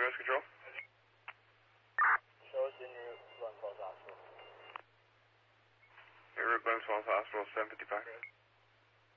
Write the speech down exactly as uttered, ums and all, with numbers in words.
Rose Control. Show us in your Glen Falls Hospital. Your Glen Falls Hospital, seven fifty-five.